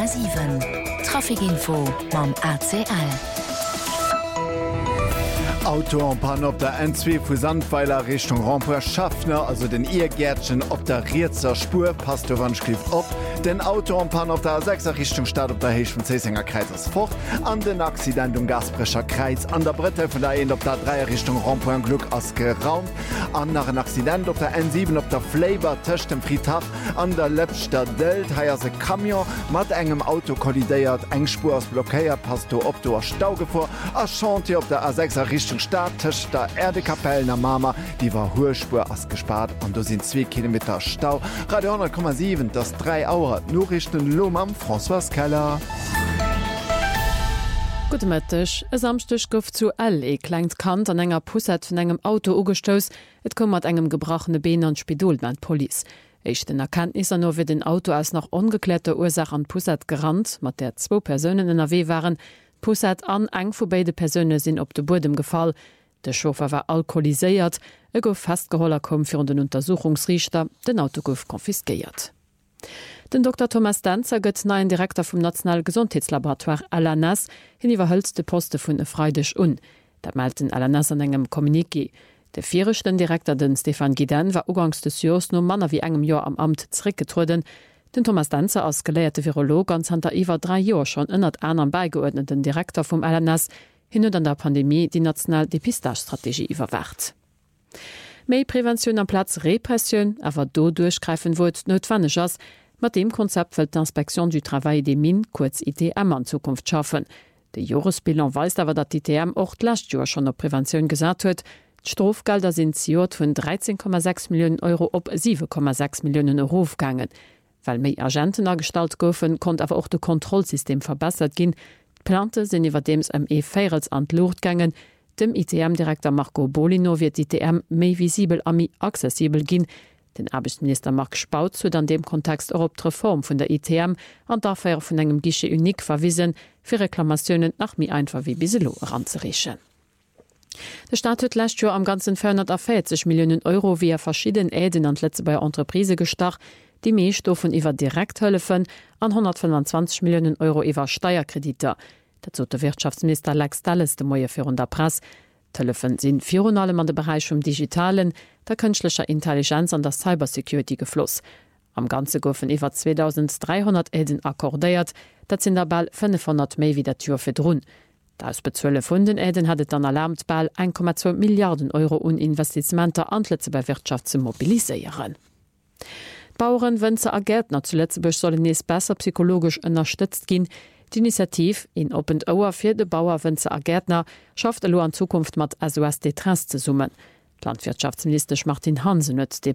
100,7 Trafikinfo mam ACL. Auto an Pan op der N2 vu Sandweiler Richtung Rampoer Schaffner, also den Irgärtchen op der Rierzer Spur passt Wandschrift op. Den Auto an Pan op der 6er Richtung Stadt op der Heech von Zeesinger Kreisers fort. An den Accident Gasbrecher Kreis an der Brette von der End op der 3er Richtung Rampoer Glück as geraumt. An nach een Accident op der N7 op der Flavor töcht dem Friedhof an der Lepster Delt heier se Kamion mat engem Auto kollidéiert eng Spur aus blockéiert passt op do Stauge vor a Chantier op der A6er Richtung Stadtch der Erdekapellen am Mama, die war Hohespur ass gespart an du sind 2 Kilometer Stau. Radio 10,7 das 3 Auer Norrichten Lom am François Keller. Gutmëttech, e samstech gouf zu LE klengt Kant an enger Pusset vun engem Auto ugestos, et kom mat engem gebrachene Been an Spidol ment Poli. Eich den Erkenntnis an no fir den Auto ass nach ongeklärte Ursach an Pusset gerannt, mat der 2 Personen in AW waren, Pusset an eng vu beide Persönne sinn op de Bodem gefall. De Chauffeur war alkoholiséiert, gouf festgeholler kom fir den Untersuchungsrichter, den Auto gouf konfiskeiert. Den Dr. Thomas Danzer gëtt neien Direktor vum National Gesundheitslaboratoire LNS hiniwwerhëlz de Poste vun e Freidech un. Dat melden LNS an engem Kommuniké. De virchten Direktor den Stefan Guiden war ugangs des Jos no Manner wie engem Joer am Amt zréckgetruden. Den Thomas Danzer als geléierte Virolog ans hanter iwwer 3 Joer schon ënnert anern beigeordneten Direktor vum LNS hin an der Pandemie die national Depistagestrategie iwwerwert. Méi Prävention am Platz Repression awer do durchgreifen wot notwendig ass, mat dem Konzept fällt d'Inspektion du Travail des Mines kurz ITM an Zukunft schaffen. De Joresbilan weist awer dat ITM och last Joer schon op Prävention gesat huet. Strofgelder sind ziot vun 13,6 Millionen Euro op 7,6 Millionen Euro aufgangen. Weil méi Agenten erstalt goufen, kont awer auch de Kontrollsystem verbessert ginn. Plante sinn iwwer dems ME4 an Luucht gangen. Dem ITM-Direktor Marco Bolino wird ITM méi visibel ami accessibel ginn. Den Arbeitsminister Marc Spautz huet an dem Kontext auch op d' Reform vun der ITM an dafir vun engem Gische unik verwiesen, fir Reklamationen nach mi einfach wie biselo ranzerechen. Der Staat huet lächt Joer am ganzen 440 Millionen Euro wie verschieden Äden an letze bei Entreprise gestach, die Meesstoffen iwwer direkt hëllefen an 125 Millionen Euro iwwer Steuerkrediter. Dazu der Wirtschaftsminister Lex Dallas de Moier fir der Press. Telefon sind allem an de Bereich vom Digitalen, der künstlicher Intelligenz an der Cybersecurity gefloss. Am ganze goufen iwwer 2300 Äden akkordéiert, dat sind der Ball 500 méi wie der Tür fir Drun. Da aus bezuelle Funden Äden hatt dann erlaubt Ball 1,2 Milliarden Euro Investissementer anletze bei Wirtschaft zu mobiliseieren. Bauern, Wënzer a Gärtner zu Lettzeburg sollen nees besser psychologisch unterstützt gin. Die Initiativ in Open Hour fir de Bauer Wënzer a Gärtner schafft lo an Zukunft mat SOS Detrans ze summen. Landwirtschaftsminister Martin Hansen huet de